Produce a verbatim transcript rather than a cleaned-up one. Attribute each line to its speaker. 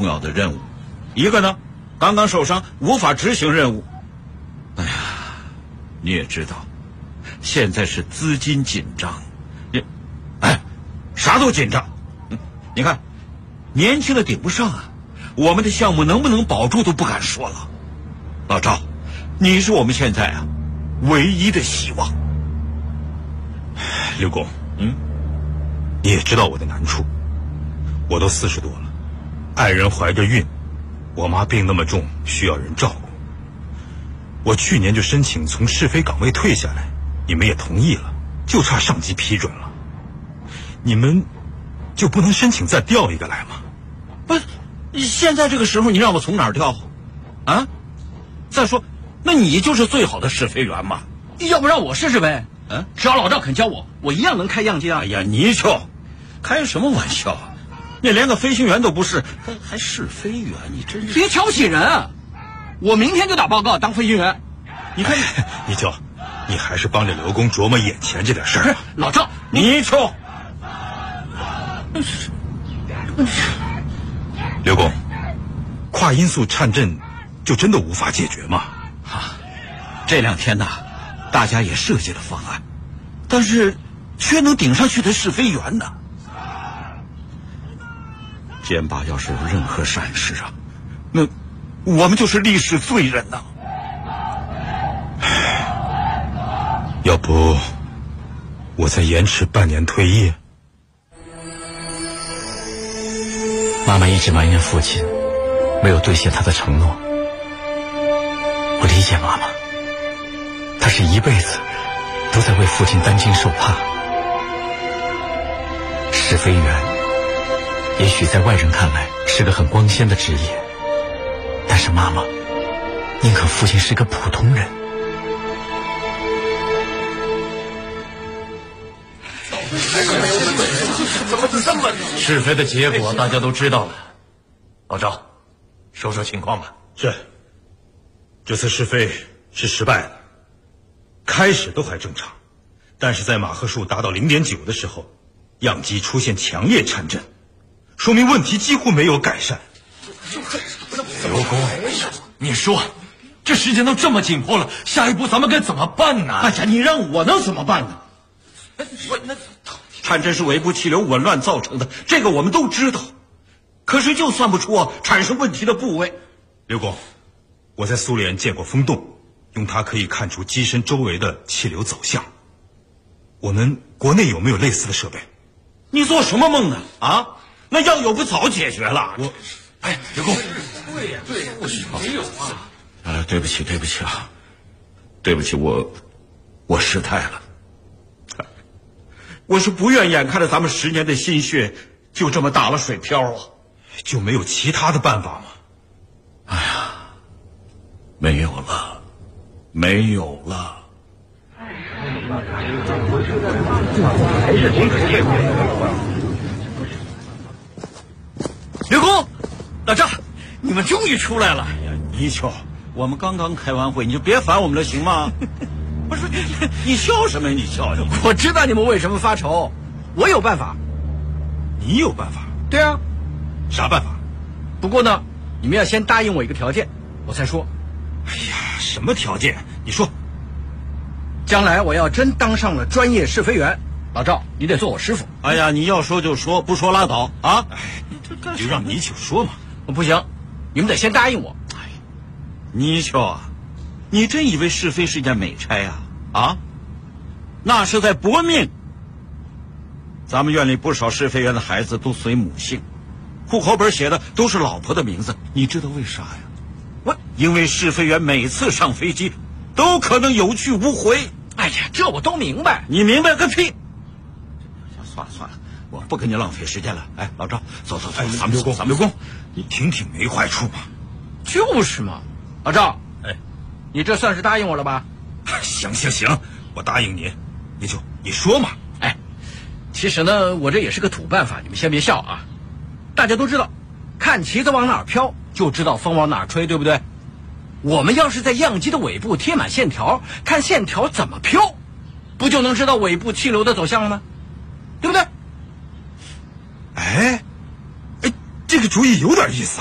Speaker 1: 重要的任务，一个呢刚刚受伤无法执行任务。哎呀，你也知道现在是资金紧张，你哎啥都紧张。你看年轻的顶不上啊，我们的项目能不能保住都不敢说了。老赵，你是我们现在啊唯一的希望。
Speaker 2: 刘工，嗯，你也知道我的难处，我都四十多了，爱人怀着孕，我妈病那么重，需要人照顾。我去年就申请从试飞岗位退下来，你们也同意了，就差上级批准了。你们就不能申请再调一个来吗？
Speaker 1: 不，现在这个时候你让我从哪儿调啊？再说，那你就是最好的试飞员嘛，
Speaker 3: 要不让我试试呗？
Speaker 1: 嗯，
Speaker 3: 只要老赵肯教我，我一样能开样机啊！
Speaker 1: 哎呀，泥鳅，开什么玩笑啊！你连个飞行员都不是，还还试飞员，你真是
Speaker 3: 别挑起人啊！我明天就打报告当飞行员。
Speaker 2: 你看，泥鳅，你还是帮着刘工琢磨眼前这点事儿吧。
Speaker 3: 老赵，
Speaker 1: 泥鳅，
Speaker 2: 刘工，跨音速颤振就真的无法解决吗？
Speaker 1: 啊，这两天呐，大家也设计了方案，但是缺能顶上去的试飞员呢。歼八要是有任何闪失啊，那我们就是历史罪人呐。
Speaker 2: 要不我再延迟半年退役？
Speaker 4: 妈妈一直埋怨父亲没有兑现他的承诺。我理解妈妈，她是一辈子都在为父亲担惊受怕。试飞员也许在外人看来是个很光鲜的职业，但是妈妈宁可父亲是个普通人。
Speaker 5: 试飞的结果大家都知道了，老赵，说说情况吧。
Speaker 2: 是，这次试飞是失败了，开始都还正常，但是在马赫数达到零点九的时候，样机出现强烈颤振，说明问题几乎没有改善。
Speaker 5: 刘工，你说这时间都这么紧迫了，下一步咱们该怎么办呢？
Speaker 1: 哎呀，你让我能怎么办呢？
Speaker 5: 我那
Speaker 1: 颤振是尾部气流紊乱造成的，这个我们都知道，可是就算不出啊产生问题的部位。
Speaker 2: 刘工，我在苏联见过风洞，用它可以看出机身周围的气流走向。我们国内有没有类似的设备？
Speaker 1: 你做什么梦呢？啊，那要有不早解决了。
Speaker 2: 我，
Speaker 5: 哎，刘工，对呀，对呀，没有啊。
Speaker 1: 啊，对不起，对不起啊，对不起，我我失态了。我是不愿眼看着咱们十年的心血就这么打了水漂啊！
Speaker 2: 就没有其他的办法吗？
Speaker 1: 哎呀，没有了，没有了。
Speaker 3: 刘工，老赵，你们终于出来了。
Speaker 1: 哎呀，泥鳅，我们刚刚开完会，你就别烦我们了，行吗？不是你，你笑什么呀？你笑什么？
Speaker 3: 我知道你们为什么发愁，我有办法。
Speaker 2: 你有办法？
Speaker 3: 对啊。
Speaker 2: 啥办法？
Speaker 3: 不过呢，你们要先答应我一个条件，我才说。
Speaker 2: 哎呀，什么条件？你说。
Speaker 3: 将来我要真当上了专业试飞员，老赵，你得做我师傅。
Speaker 1: 哎呀，你要说就说，不说拉倒啊！
Speaker 2: 哎，你这干就让泥鳅说嘛。
Speaker 3: 不行，你们得先答应我。
Speaker 1: 哎，泥鳅啊，你真以为试飞是件美差啊？啊，那是在搏命。咱们院里不少试飞员的孩子都随母姓，户口本写的都是老婆的名字，你知道为啥呀？我因为试飞员每次上飞机都可能有去无回。
Speaker 3: 哎呀，这我都明白。
Speaker 1: 你明白个屁！算了算了，我不跟你浪费时间了。哎，老赵，走走走，咱们
Speaker 2: 刘工，
Speaker 1: 咱们刘工，
Speaker 2: 你听听没坏处吧？
Speaker 3: 就是嘛，老赵，
Speaker 2: 哎，
Speaker 3: 你这算是答应我了吧？
Speaker 2: 行行行，我答应你。你就你说嘛。
Speaker 3: 哎，其实呢，我这也是个土办法，你们先别笑啊。大家都知道，看旗子往哪儿飘，就知道风往哪儿吹，对不对？我们要是在样机的尾部贴满线条，看线条怎么飘，不就能知道尾部气流的走向了吗？对不对？
Speaker 2: 哎，哎，这个主意有点意思。